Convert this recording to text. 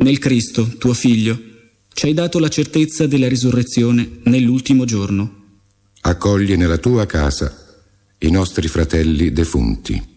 Nel Cristo, tuo Figlio, ci hai dato la certezza della risurrezione nell'ultimo giorno. Accogli nella tua casa i nostri fratelli defunti.